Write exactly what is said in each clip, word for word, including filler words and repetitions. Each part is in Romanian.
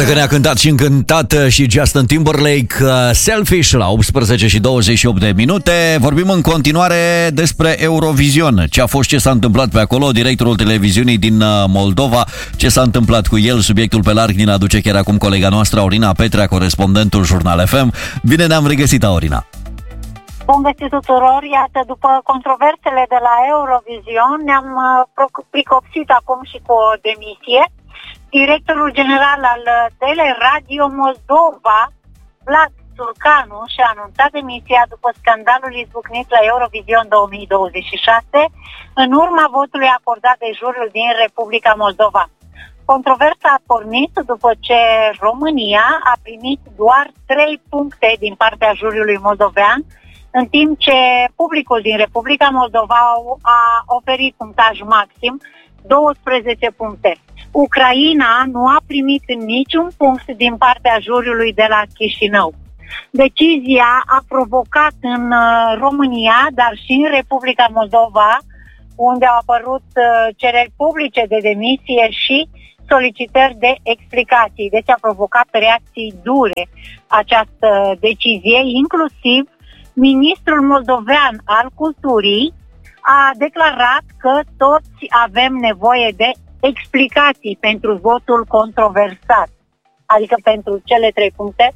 Iată că ne-a cântat și încântat și Justin Timberlake uh, Selfish la optsprezece și douăzeci și opt de minute. Vorbim în continuare despre Eurovision. Ce a fost, ce s-a întâmplat pe acolo, directorul televiziunii din uh, Moldova, ce s-a întâmplat cu el, subiectul pe larg ne aduce chiar acum colega noastră Aurina Petrea, corespondentul Jurnal F M. Bine ne-am regăsit, Aurina! Bun găsit tuturor! Iată, după controversele de la Eurovision, ne-am uh, pricopsit acum și cu o demisie. Directorul general al Teleradio Moldova, Vlad Surcanu, și-a anunțat demisia după scandalul izbucnit la Eurovision două mii douăzeci și șase, în urma votului acordat de juriul din Republica Moldova. Controversa a pornit după ce România a primit doar trei puncte din partea juriului moldovean, în timp ce publicul din Republica Moldova a oferit punctaj maxim douăsprezece puncte. Ucraina nu a primit niciun punct din partea juriului de la Chișinău. Decizia a provocat în România, dar și în Republica Moldova, unde au apărut cereri publice de demisie și solicitări de explicații. Deci a provocat reacții dure această decizie, inclusiv ministrul moldovean al culturii a declarat că toți avem nevoie de explicații pentru votul controversat, adică pentru cele trei puncte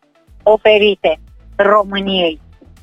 oferite României.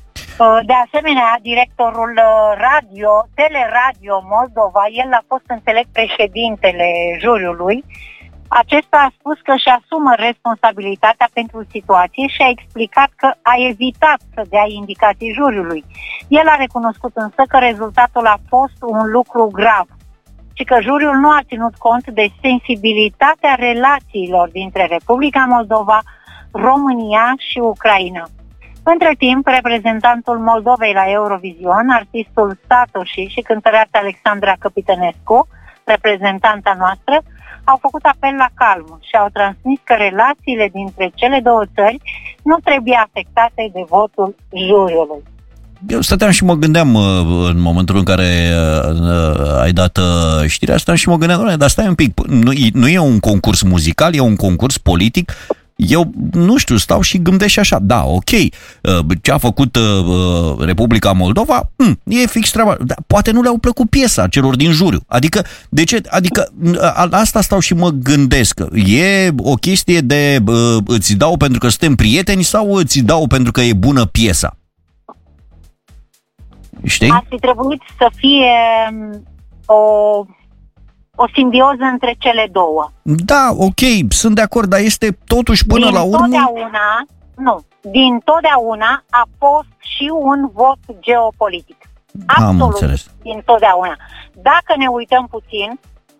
De asemenea, directorul radio, Teleradio Moldova, el a fost, înțeleg, președintele juriului. Acesta a spus că își asumă responsabilitatea pentru situație și a explicat că a evitat să dea indicații juriului. El a recunoscut însă că rezultatul a fost un lucru grav și că juriul nu a ținut cont de sensibilitatea relațiilor dintre Republica Moldova, România și Ucraina. Între timp, reprezentantul Moldovei la Eurovision, artistul Satoshi și cântăreața Alexandra Căpitănescu, reprezentanta noastră, au făcut apel la calm și au transmis că relațiile dintre cele două țări nu trebuie afectate de votul juriului. Eu stăteam și mă gândeam în momentul în care ai dat știrea asta și mă gândeam, dar stai un pic, nu, nu e un concurs muzical, e un concurs politic. Eu, nu știu, stau și gândesc și așa, da, ok, ce a făcut Republica Moldova, e fix treaba, dar poate nu le-au plăcut piesa celor din juriu. Adică, de ce? Adică, asta stau și mă gândesc. E o chestie de îți dau pentru că suntem prieteni sau îți dau pentru că e bună piesa? Știi? Ar fi trebuit să fie o... o simbioză între cele două. Da, ok, sunt de acord, dar este totuși până din la urmă... Totdeauna, nu, din totdeauna a fost și un vot geopolitic. Absolut, Am înțeles. din totdeauna. Dacă ne uităm puțin,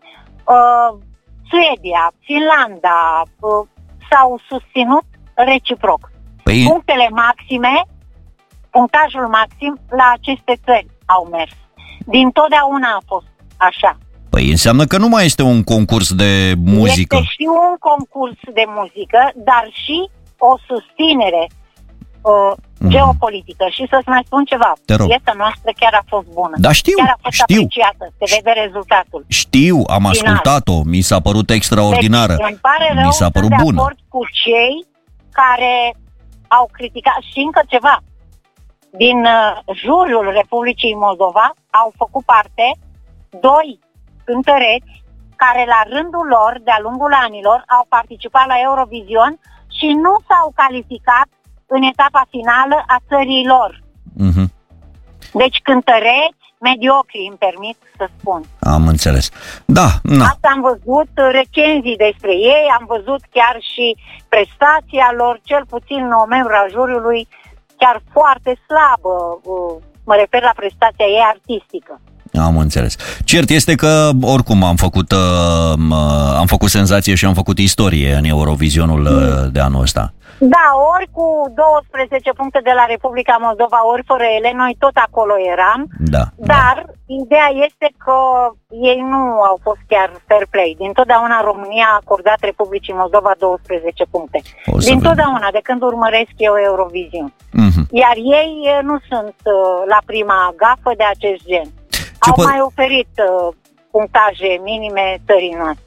uh, Suedia, Finlanda uh, s-au susținut reciproc. Păi... Punctele maxime, punctajul maxim la aceste țări au mers. Din totdeauna a fost așa. Păi înseamnă că nu mai este un concurs de muzică. Este și un concurs de muzică, dar și o susținere uh, mm. geopolitică. Și să-ți mai spun ceva, piesa noastră chiar a fost bună. Da, știu, chiar a fost știu. apreciată, se vede rezultatul. Știu, am final. ascultat-o, mi s-a părut extraordinară. Deci, îmi pare rău, mi s-a părut sunt bună. de acord cu cei care au criticat. Și încă ceva, din uh, juriul Republicii Moldova au făcut parte doi cântăreți care la rândul lor, de-a lungul anilor, au participat la Eurovision și nu s-au calificat în etapa finală a țării lor. Mm-hmm. Deci cântăreți mediocri, îmi permit să spun. Am înțeles. Da, na. Asta am văzut recenzii despre ei, am văzut chiar și prestația lor, cel puțin o membru a juriului, chiar foarte slabă. Mă refer la prestația ei artistică. Am înțeles. Cert este că oricum am făcut uh, am făcut senzație și am făcut istorie în Eurovisionul uh, de anul ăsta. Da, ori cu douăsprezece puncte de la Republica Moldova, ori fără ele, noi tot acolo eram, da, dar da. Ideea este că ei nu au fost chiar fair play. Dintotdeauna România a acordat Republicii Moldova douăsprezece puncte. Dintotdeauna, de când urmăresc eu Eurovision. Mm-hmm. Iar ei nu sunt uh, la prima gafă de acest gen. Ce au po- mai oferit uh, punctaje minime țării noastre.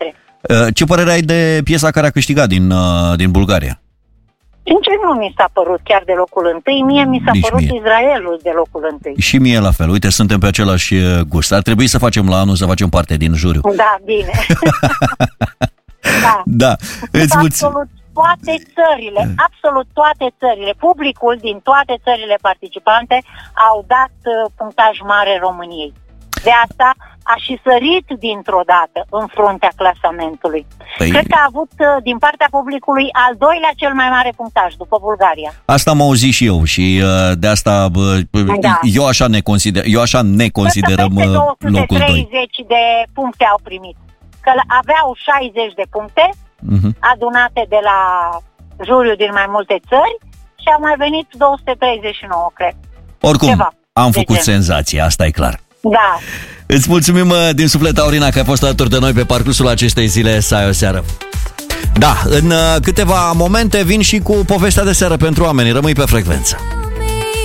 Ce părere ai de piesa care a câștigat din, din Bulgaria? Sincer, nu mi s-a părut chiar de locul întâi. Mie mi s-a Nici părut mie. Israelul de locul întâi. Și mie la fel. Uite, suntem pe același gust. Ar trebui să facem la anul, să facem parte din juriu. Da, bine. Da. Da. Îți mulțumesc. Absolut toate țările, absolut toate țările, publicul din toate țările participante au dat uh, punctaj mare României. De asta a și sărit dintr-o dată în fruntea clasamentului. Păi... Cred că a avut uh, din partea publicului al doilea cel mai mare punctaj după Bulgaria. Asta am auzit și eu și uh, de asta uh, Da. eu așa ne consider, eu așa ne considerăm Cred că uh, peste locul doi. două sute treizeci de puncte au primit. Că aveau șaizeci de puncte Uh-huh. adunate de la juriu din mai multe țări și au mai venit două sute treizeci și nouă, cred. Oricum, Ceva am de făcut gen. senzație, asta e clar. Da. Îți mulțumim uh, din suflet, Aurina, că ai fost alături de noi pe parcursul acestei zile. Să ai o seară. Da, în uh, câteva momente vin și cu povestea de seară pentru oameni. Rămâi pe frecvență.